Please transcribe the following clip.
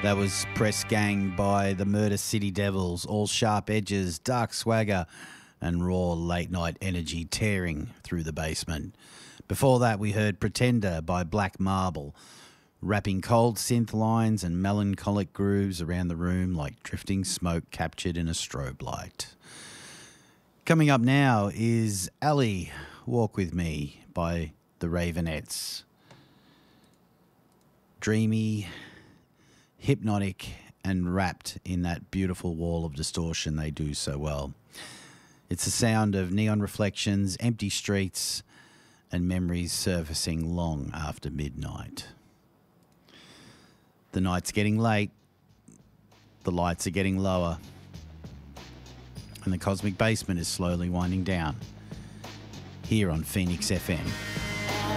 That was Press Gang by the Murder City Devils, all sharp edges, dark swagger and raw late night energy tearing through the basement. Before that we heard Pretender by Black Marble, rapping cold synth lines and melancholic grooves around the room like drifting smoke captured in a strobe light. Coming up now is Ali, Walk With Me by the Ravenettes. Dreamy, hypnotic and wrapped in that beautiful wall of distortion they do so well. It's the sound of neon reflections, empty streets and memories surfacing long after midnight. The night's getting late, the lights are getting lower, and the cosmic basement is slowly winding down here on Phoenix FM.